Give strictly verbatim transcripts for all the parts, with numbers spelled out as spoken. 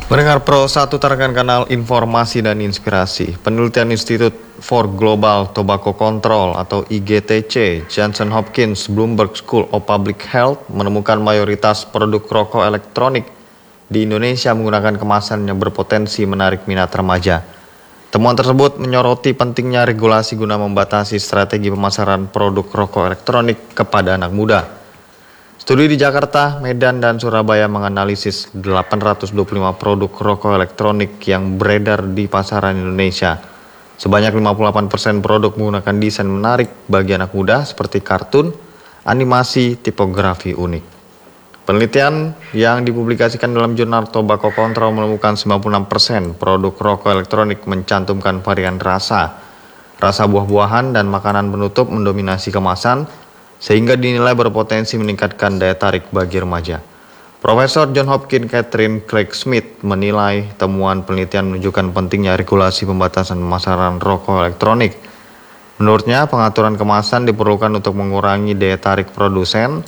Pendengar Pro satu tarkan kanal informasi dan inspirasi. Penelitian Institute for Global Tobacco Control atau I G T C, Johnson Hopkins Bloomberg School of Public Health menemukan mayoritas produk rokok elektronik di Indonesia menggunakan kemasan yang berpotensi menarik minat remaja. Temuan tersebut menyoroti pentingnya regulasi guna membatasi strategi pemasaran produk rokok elektronik kepada anak muda. Studi di Jakarta, Medan, dan Surabaya menganalisis delapan ratus dua puluh lima produk rokok elektronik yang beredar di pasaran Indonesia. Sebanyak lima puluh delapan persen produk menggunakan desain menarik bagi anak muda seperti kartun, animasi, tipografi unik. Penelitian yang dipublikasikan dalam jurnal Tobacco Control menemukan sembilan puluh enam persen produk rokok elektronik mencantumkan varian rasa. Rasa buah-buahan dan makanan penutup mendominasi kemasan, sehingga dinilai berpotensi meningkatkan daya tarik bagi remaja. Profesor John Hopkins Catherine Craig Smith menilai temuan penelitian menunjukkan pentingnya regulasi pembatasan pemasaran rokok elektronik. Menurutnya, pengaturan kemasan diperlukan untuk mengurangi daya tarik produsen,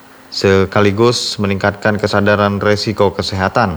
sekaligus meningkatkan kesadaran risiko kesehatan.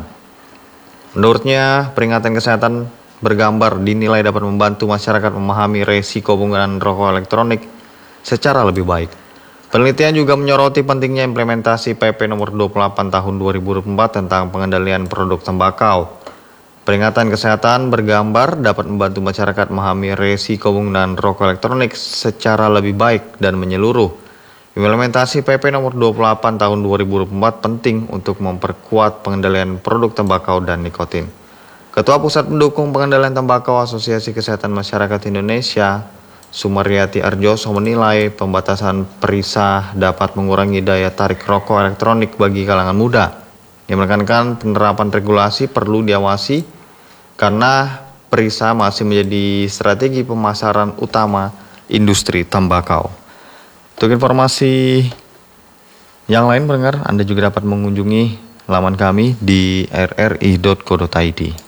Menurutnya, peringatan kesehatan bergambar dinilai dapat membantu masyarakat memahami risiko penggunaan rokok elektronik secara lebih baik. Penelitian juga menyoroti pentingnya implementasi P P nomor dua puluh delapan tahun dua ribu dua puluh empat tentang pengendalian produk tembakau. Peringatan kesehatan bergambar dapat membantu masyarakat memahami risiko penggunaan rokok elektronik secara lebih baik dan menyeluruh. Implementasi P P nomor dua puluh delapan tahun dua ribu dua puluh empat penting untuk memperkuat pengendalian produk tembakau dan nikotin. Ketua Pusat Pendukung Pengendalian Tembakau Asosiasi Kesehatan Masyarakat Indonesia, Sumaryati Arjoso menilai pembatasan perisah dapat mengurangi daya tarik rokok elektronik bagi kalangan muda. Dia menekankan penerapan regulasi perlu diawasi karena perisah masih menjadi strategi pemasaran utama industri tembakau. Untuk informasi yang lain pendengar, Anda juga dapat mengunjungi laman kami di r r i dot co dot i d.